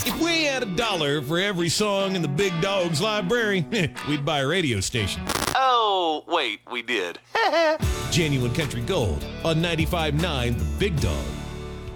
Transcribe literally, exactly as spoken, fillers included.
If we had a dollar for every song in the Big Dog's library, we'd buy a radio station. Oh, wait, we did. Genuine Country Gold on ninety-five point nine The Big Dog.